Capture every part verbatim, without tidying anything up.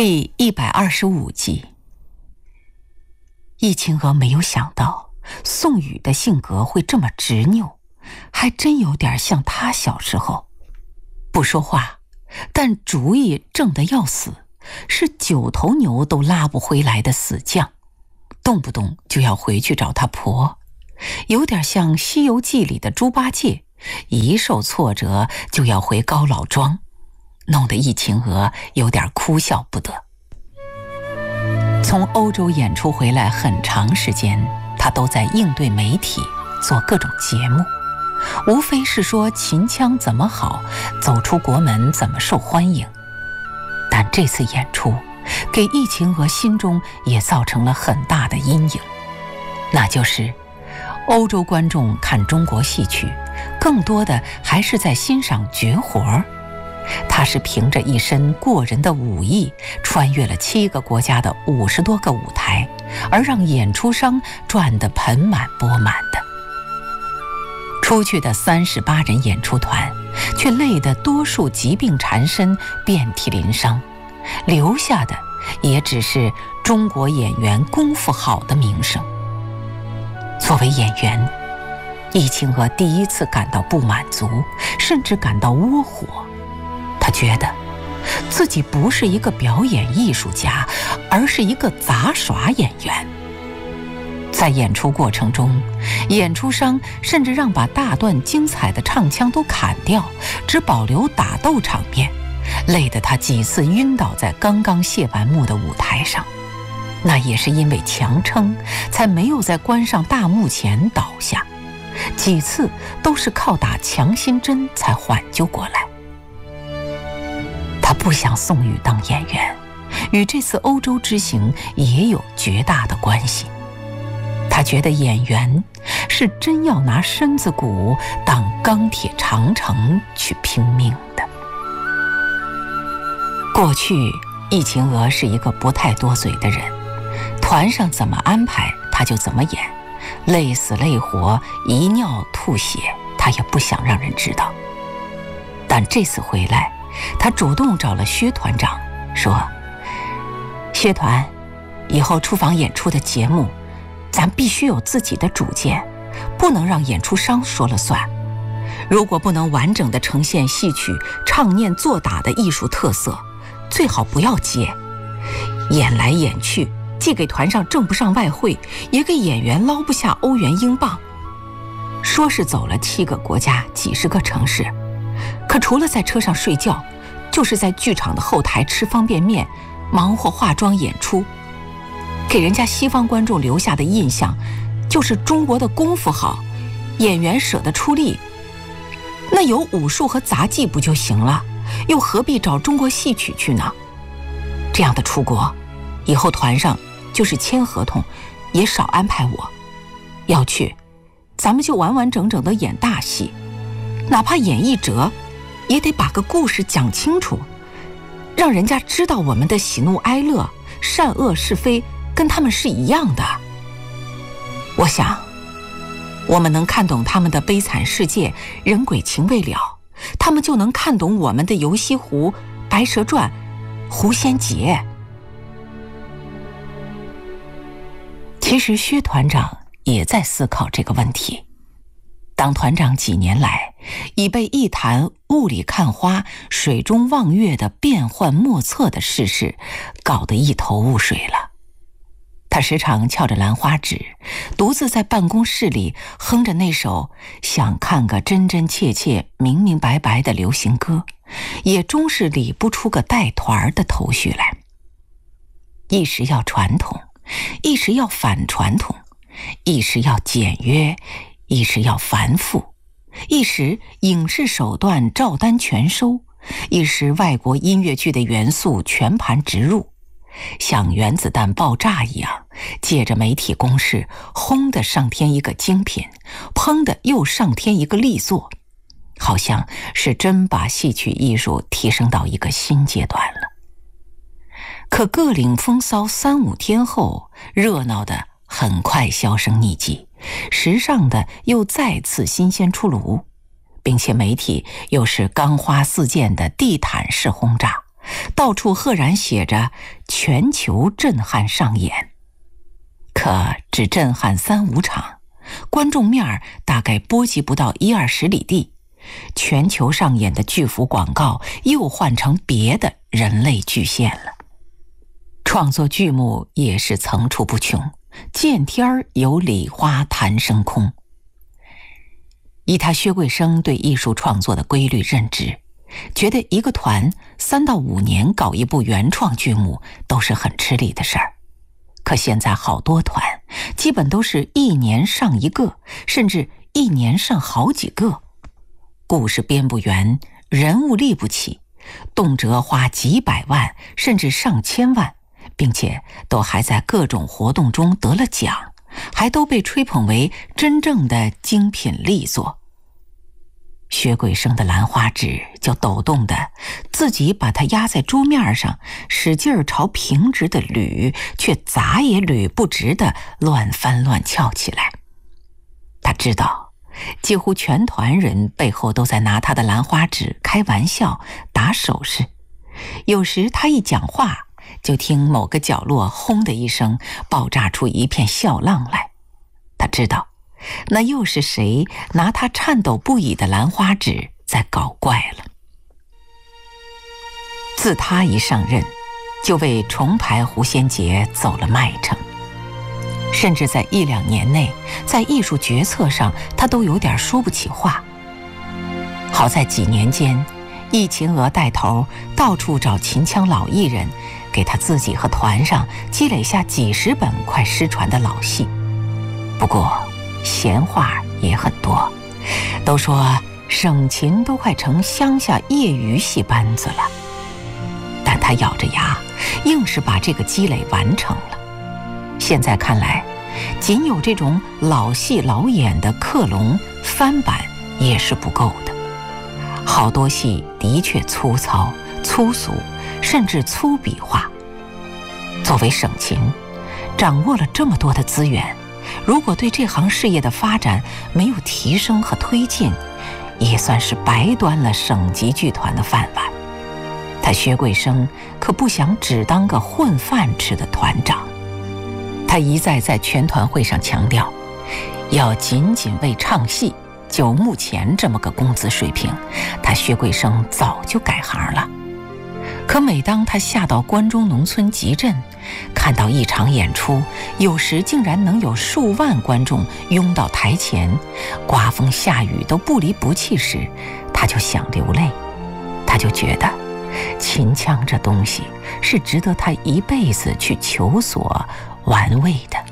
第一百二十五集。易清娥没有想到宋宇的性格会这么执拗，还真有点像他小时候，不说话，但主意正得要死，是九头牛都拉不回来的死犟，动不动就要回去找他婆，有点像《西游记》里的猪八戒，一受挫折就要回高老庄，弄得易清娥有点哭笑不得。从欧洲演出回来很长时间，他都在应对媒体，做各种节目，无非是说秦腔怎么好，走出国门怎么受欢迎。但这次演出给易清娥心中也造成了很大的阴影，那就是欧洲观众看中国戏曲更多的还是在欣赏绝活儿，他是凭着一身过人的武艺穿越了七个国家的五十多个舞台，而让演出商赚得盆满钵满的。出去的三十八人演出团却累得多数疾病缠身，遍体鳞伤，留下的也只是中国演员功夫好的名声。作为演员，易清娥第一次感到不满足，甚至感到窝火。他觉得自己不是一个表演艺术家，而是一个杂耍演员。在演出过程中，演出商甚至让把大段精彩的唱腔都砍掉，只保留打斗场面，累得他几次晕倒在刚刚谢完幕的舞台上。那也是因为强撑，才没有在关上大幕前倒下，几次都是靠打强心针才缓救过来。他不想宋宇当演员，与这次欧洲之行也有绝大的关系。他觉得演员是真要拿身子骨当钢铁长城去拼命的。过去易清娥是一个不太多嘴的人，团上怎么安排他就怎么演，累死累活，遗尿吐血他也不想让人知道。但这次回来，他主动找了薛团长，说：薛团，以后出访演出的节目咱必须有自己的主见，不能让演出商说了算。如果不能完整地呈现戏曲唱念做打的艺术特色，最好不要接。演来演去，既给团上挣不上外汇，也给演员捞不下欧元英镑。说是走了七个国家几十个城市，可除了在车上睡觉，就是在剧场的后台吃方便面，忙活化妆演出，给人家西方观众留下的印象就是中国的功夫好，演员舍得出力。那有武术和杂技不就行了，又何必找中国戏曲去呢？这样的出国，以后团上就是签合同也少安排我。要去，咱们就完完整整的演大戏，哪怕演一折，也得把个故事讲清楚，让人家知道我们的喜怒哀乐、善恶是非跟他们是一样的。我想我们能看懂他们的悲惨世界，人鬼情未了，他们就能看懂我们的游西湖、白蛇传、狐仙节。其实薛团长也在思考这个问题。当团长几年来已被一谈雾里看花、水中望月的变幻莫测的世事搞得一头雾水了。他时常翘着兰花指，独自在办公室里哼着那首想看个真真切切、明明白白的流行歌，也终是理不出个带团的头绪来。一时要传统，一时要反传统，一时要简约，一时要繁复，一时影视手段照单全收，一时外国音乐剧的元素全盘植入，像原子弹爆炸一样，借着媒体攻势，轰的上添一个精品，砰的又上添一个力作，好像是真把戏曲艺术提升到一个新阶段了。可各领风骚三五天后，热闹的很快销声匿迹，时尚的又再次新鲜出炉，并且媒体又是钢花四溅的地毯式轰炸， 到处赫然写着全球震撼上演。可只震撼三五场，观众面大概波及不到一二十里地，全球上演的巨幅广告又换成别的人类巨献了。创作剧目也是层出不穷，见天儿有礼花谈升空。以他薛贵生对艺术创作的规律认知，觉得一个团三到五年搞一部原创剧目都是很吃力的事儿。可现在好多团基本都是一年上一个，甚至一年上好几个，故事编不圆，人物立不起，动辄花几百万甚至上千万，并且都还在各种活动中得了奖，还都被吹捧为真正的精品力作。薛贵生的兰花指就抖动的自己把它压在桌面上，使劲朝平直的捋，却咋也捋不直的乱翻乱翘起来。他知道几乎全团人背后都在拿他的兰花指开玩笑打手势，有时他一讲话就听某个角落轰的一声爆炸出一片笑浪来。他知道那又是谁拿他颤抖不已的兰花指在搞怪了。自他一上任，就为重排狐仙节走了麦城，甚至在一两年内，在艺术决策上他都有点说不起话。好在几年间，易秦娥带头到处找秦腔老艺人，给他自己和团上积累下几十本快失传的老戏。不过闲话也很多，都说省琴都快成乡下业余戏班子了，但他咬着牙硬是把这个积累完成了。现在看来，仅有这种老戏老演的克隆翻版也是不够的，好多戏的确粗糙粗俗，甚至粗鄙化。作为省琴，掌握了这么多的资源，如果对这行事业的发展没有提升和推进，也算是白端了省级剧团的饭碗。他薛贵生可不想只当个混饭吃的团长。他一再在全团会上强调，要仅仅为唱戏，就目前这么个工资水平，他薛贵生早就改行了。可每当他下到关中农村集镇，看到一场演出有时竟然能有数万观众拥到台前，刮风下雨都不离不弃时，他就想流泪。他就觉得秦腔这东西是值得他一辈子去求索玩味的。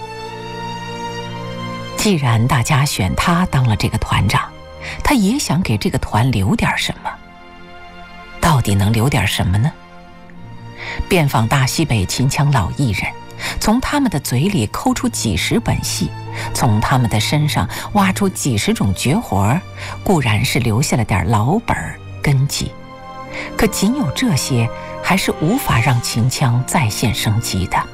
既然大家选他当了这个团长，他也想给这个团留点什么。到底能留点什么呢？遍访大西北秦腔老艺人，从他们的嘴里抠出几十本戏，从他们的身上挖出几十种绝活，固然是留下了点老本根基，可仅有这些还是无法让秦腔再现生机的。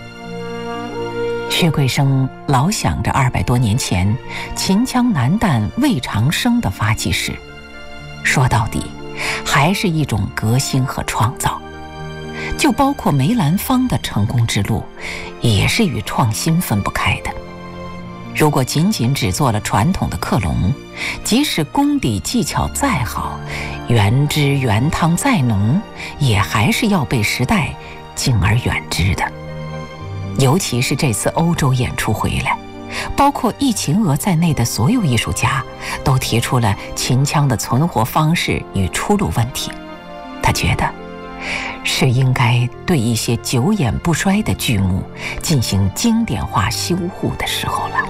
薛贵生老想着二百多年前秦腔男旦魏长生的发迹史，说到底还是一种革新和创造，就包括梅兰芳的成功之路，也是与创新分不开的。如果仅仅只做了传统的克隆，即使功底技巧再好，原汁原汤再浓，也还是要被时代敬而远之的。尤其是这次欧洲演出回来，包括易秦娥在内的所有艺术家都提出了秦腔的存活方式与出路问题。他觉得是应该对一些久演不衰的剧目进行经典化修护的时候了。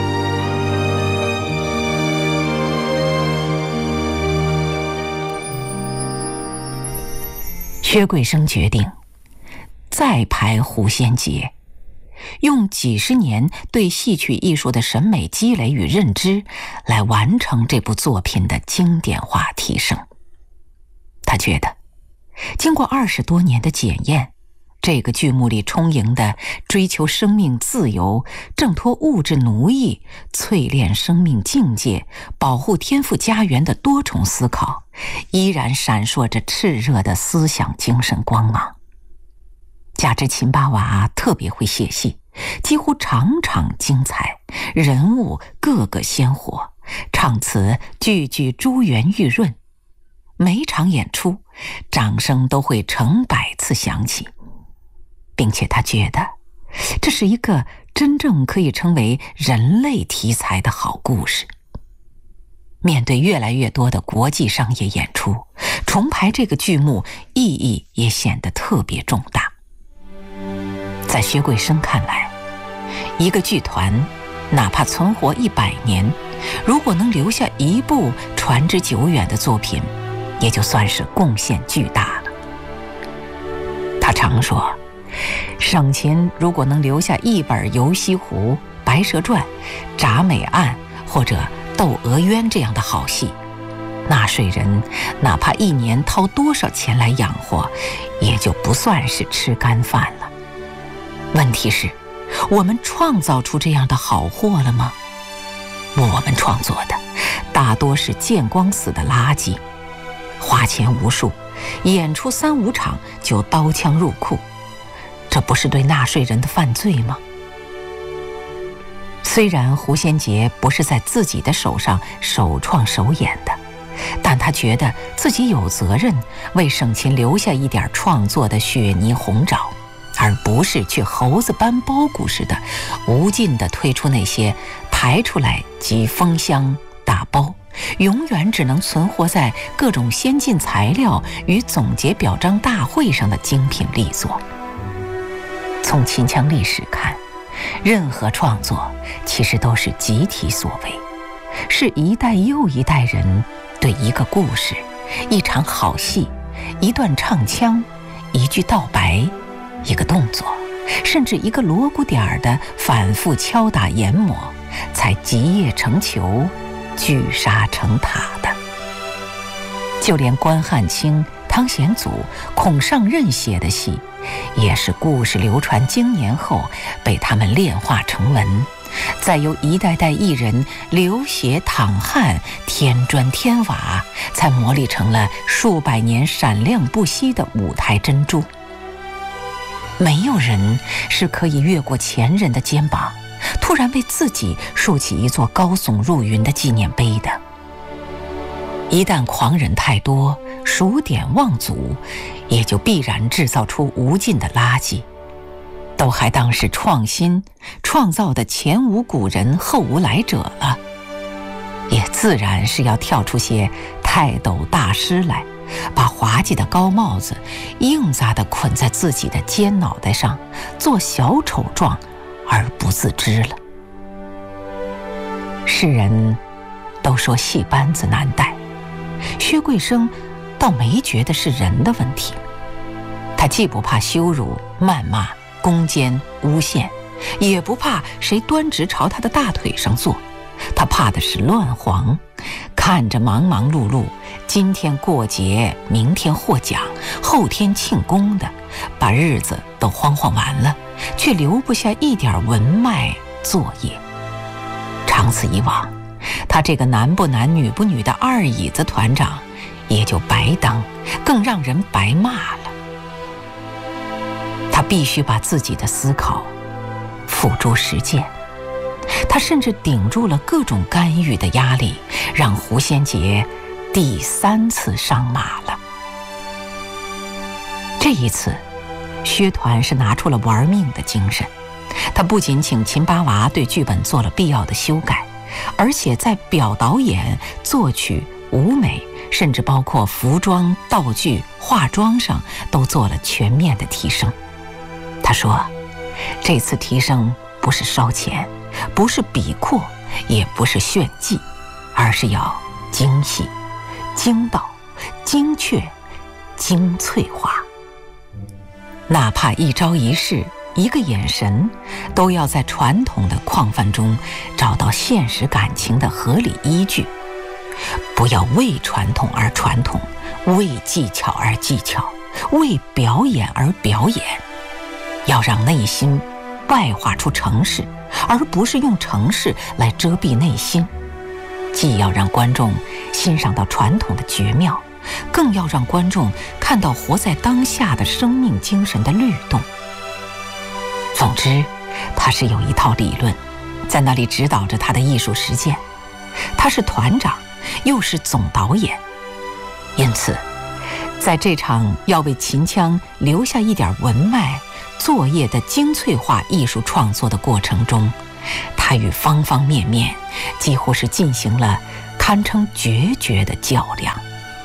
薛贵生决定再排狐仙节，用几十年对戏曲艺术的审美积累与认知来完成这部作品的经典化提升。他觉得经过二十多年的检验， 这个剧目里充盈的追求生命自由、挣脱物质奴役、淬炼生命境界、保护天赋家园的多重思考，依然闪烁着炽热的思想精神光芒。加之秦巴娃特别会写戏，几乎场场精彩，人物个个鲜活，唱词句句珠圆玉润，每场演出掌声都会成百次响起，并且他觉得这是一个真正可以称为人类题材的好故事。面对越来越多的国际商业演出，重排这个剧目意义也显得特别重大。在薛桂生看来，一个剧团哪怕存活一百年，如果能留下一部传之久远的作品，也就算是贡献巨大了。他常说，省秦如果能留下一本《游西湖》《白蛇传》《铡美案》或者《窦娥冤》这样的好戏，纳税人哪怕一年掏多少钱来养活，也就不算是吃干饭了。问题是，我们创造出这样的好货了吗？我们创作的大多是见光死的垃圾，花钱无数，演出三五场就刀枪入库，这不是对纳税人的犯罪吗？虽然胡先杰不是在自己的手上首创首演的，但他觉得自己有责任为省秦留下一点创作的雪泥红爪，而不是去猴子搬包谷似的无尽地推出那些排出来即封箱打包，永远只能存活在各种先进材料与总结表彰大会上的精品力作。从秦腔历史看，任何创作其实都是集体所为，是一代又一代人对一个故事、一场好戏、一段唱腔、一句道白、一个动作，甚至一个锣鼓点儿的反复敲打研磨，才集腋成裘、聚沙成塔的。就连关汉卿、汤显祖、孔尚任写的戏，也是故事流传经年后被他们炼化成文，再由一代代艺人流血淌汗、添砖添瓦，才磨砺成了数百年闪亮不息的舞台珍珠。没有人是可以越过前人的肩膀，突然为自己竖起一座高耸入云的纪念碑的。一旦狂人太多，数典忘祖，也就必然制造出无尽的垃圾，都还当是创新创造的前无古人后无来者了，也自然是要跳出些泰斗大师来，把滑稽的高帽子硬扎地捆在自己的尖脑袋上，做小丑状而不自知了。世人都说戏班子难带，薛桂生倒没觉得是人的问题。他既不怕羞辱、谩骂、攻坚、诬陷，也不怕谁端直朝他的大腿上坐，他怕的是乱黄，看着忙忙碌碌，今天过节，明天获奖，后天庆功的，把日子都慌慌完了，却留不下一点文脉作业。长此以往，他这个男不男女不女的二椅子团长也就白当，更让人白骂了。他必须把自己的思考付诸实践，他甚至顶住了各种干预的压力，让胡先杰第三次上马了。这一次，薛团是拿出了玩命的精神，他不仅请秦巴娃对剧本做了必要的修改，而且在表导演、作曲、舞美，甚至包括服装、道具、化妆上都做了全面的提升。他说，这次提升不是烧钱，不是比阔，也不是炫技，而是要精细、精到、精确、精粹化。哪怕一招一式、一个眼神，都要在传统的框范中找到现实感情的合理依据，不要为传统而传统，为技巧而技巧，为表演而表演， 要让内心外化出城市，而不是用城市来遮蔽内心。既要让观众欣赏到传统的绝妙，更要让观众看到活在当下的生命精神的律动。总之，他是有一套理论，在那里指导着他的艺术实践。他是团长，又是总导演。因此，在这场要为秦腔留下一点文脉作业的精粹化艺术创作的过程中，他与方方面面几乎是进行了堪称决绝的较量。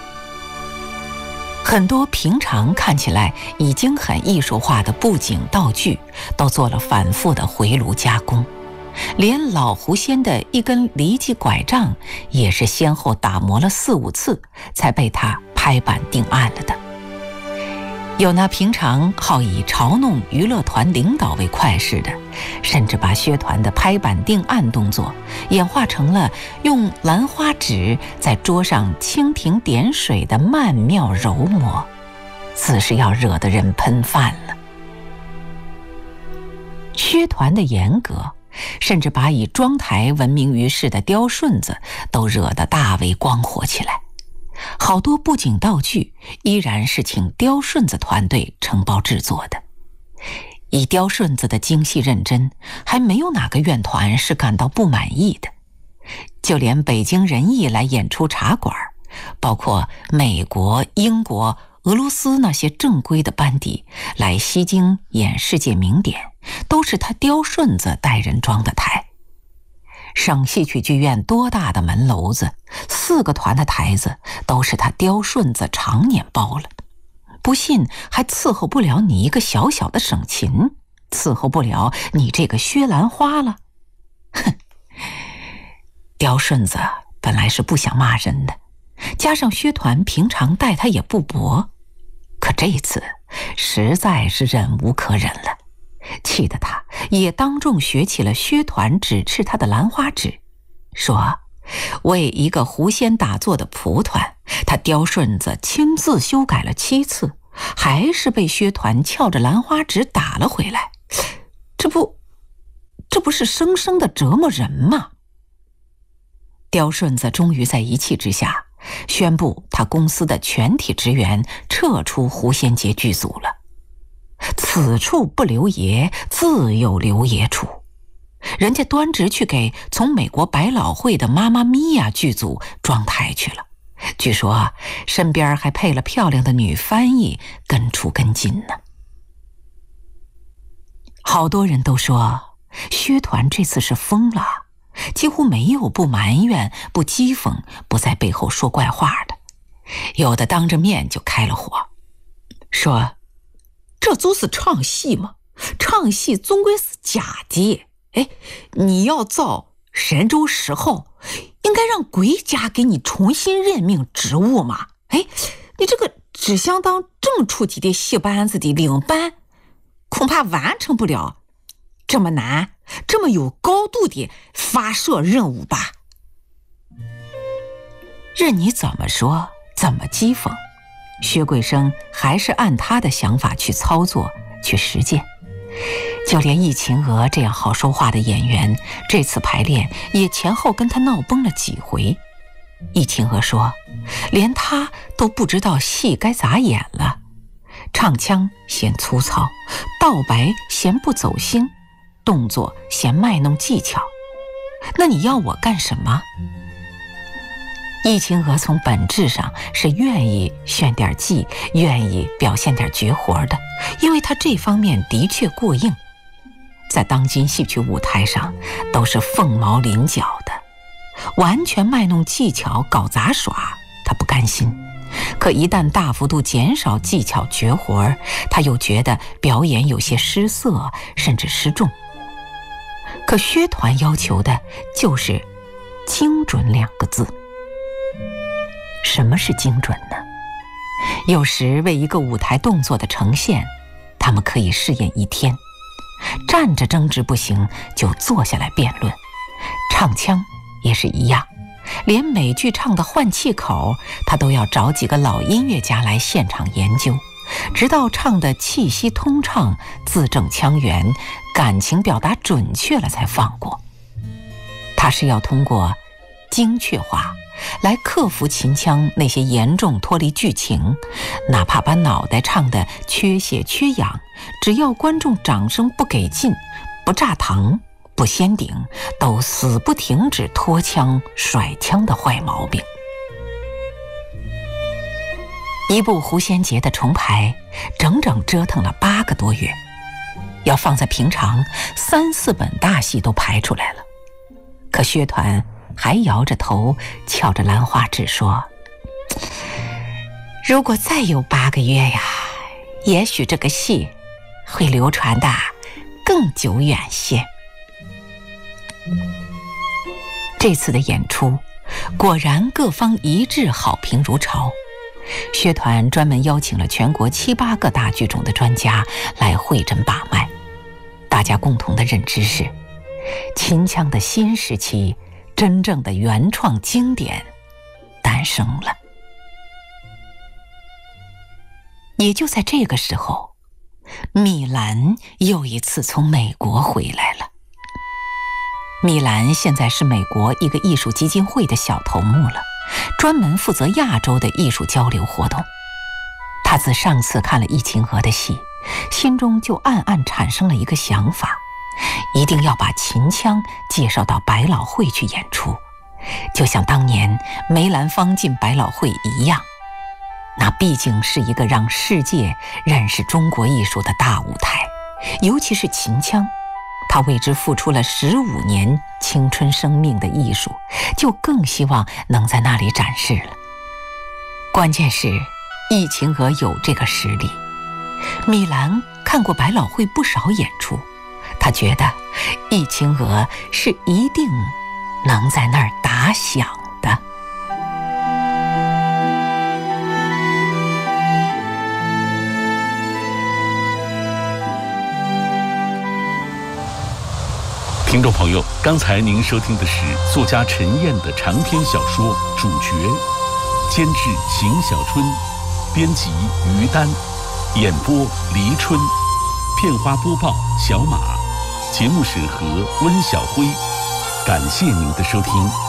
很多平常看起来已经很艺术化的布景道具都做了反复的回炉加工，连老狐仙的一根离奇拐杖也是先后打磨了四五次才被他拍板定案了的。有那平常好以嘲弄娱乐团领导为快事的，甚至把薛团的拍板定案动作演化成了用兰花指在桌上蜻蜓点水的曼妙揉磨，自是要惹得人喷饭了。薛团的严格，甚至把以妆台闻名于世的刁顺子都惹得大为光火起来。好多布景道具依然是请刁顺子团队承包制作的。以刁顺子的精细认真，还没有哪个院团是感到不满意的。就连北京人艺来演出茶馆，包括美国、英国、俄罗斯那些正规的班底来西京演世界名典，都是他刁顺子带人装的台。省戏曲剧院多大的门楼子，四个团的台子都是他刁顺子常年包了，不信还伺候不了你一个小小的省琴，伺候不了你这个薛兰花了。哼，刁顺子本来是不想骂人的，加上薛团平常待他也不薄，可这次实在是忍无可忍了，气得他也当众学起了薛团指斥他的兰花指，说为一个狐仙打坐的蒲团，他刁顺子亲自修改了七次，还是被薛团翘着兰花指打了回来，这不这不是生生的折磨人吗？刁顺子终于在一气之下宣布他公司的全体职员撤出狐仙节剧组了。此处不留爷，自有留爷处。人家端直去给从美国百老汇的妈妈咪呀剧组装台去了，据说身边还配了漂亮的女翻译跟出跟进呢。好多人都说薛团这次是疯了，几乎没有不埋怨、不讥讽、不在背后说怪话的，有的当着面就开了火，说这就是唱戏嘛，唱戏总归是假的。哎，你要造神州十号，应该让国家给你重新任命职务嘛。哎，你这个只想当正处级的戏班子的领班，恐怕完成不了这么难、这么有高度的发射任务吧。任你怎么说，怎么讥讽，薛桂生还是按他的想法去操作、去实践。就连易秦娥这样好说话的演员，这次排练也前后跟他闹崩了几回。易秦娥说，连他都不知道戏该咋演了，唱腔嫌粗糙，道白嫌不走心，动作嫌卖弄技巧，那你要我干什么？易秦娥从本质上是愿意炫点技，愿意表现点绝活的，因为她这方面的确过硬，在当今戏曲舞台上都是凤毛麟角的，完全卖弄技巧搞杂耍她不甘心，可一旦大幅度减少技巧绝活，她又觉得表演有些失色，甚至失重。可薛团要求的就是精准两个字。什么是精准呢？有时为一个舞台动作的呈现，他们可以试验一天，站着争执不行，就坐下来辩论。唱腔也是一样，连每句唱的换气口，他都要找几个老音乐家来现场研究， 直到唱得气息通畅、字正腔圆、感情表达准确了才放过。他是要通过精确化来克服秦腔那些严重脱离剧情，哪怕把脑袋唱得缺血缺氧，只要观众掌声不给劲、不炸膛、不掀顶，都死不停止拖腔甩腔的坏毛病。一部《狐仙节》的重排，整整折腾了八个多月，要放在平常，三四本大戏都排出来了。可薛团还摇着头，翘着兰花指说：“如果再有八个月呀，也许这个戏会流传的更久远些。”这次的演出果然各方一致好评如潮。薛团专门邀请了全国七八个大剧种的专家来会诊把脉，大家共同的认知是，秦腔的新时期真正的原创经典诞生了。也就在这个时候，米兰又一次从美国回来了。米兰现在是美国一个艺术基金会的小头目了，专门负责亚洲的艺术交流活动。他自上次看了易秦娥的戏，心中就暗暗产生了一个想法，一定要把秦腔介绍到百老汇去演出，就像当年梅兰芳进百老汇一样。那毕竟是一个让世界认识中国艺术的大舞台，尤其是秦腔，他为之付出了十五年青春生命的艺术，就更希望能在那里展示了。关键是易秦娥有这个实力。米兰看过百老汇不少演出，他觉得易秦娥是一定能在那儿打响的。 听众朋友，刚才您收听的是作家陈燕的长篇小说《主角》，监制邢小春，编辑于丹，演播黎春，片花播报小马，节目审核温小辉。感谢您的收听。